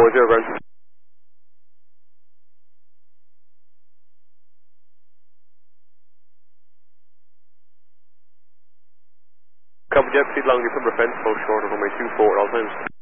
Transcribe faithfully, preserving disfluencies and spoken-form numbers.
four zero, ground. Copy jet, proceed along the timber fence, close short of runway two four at all times.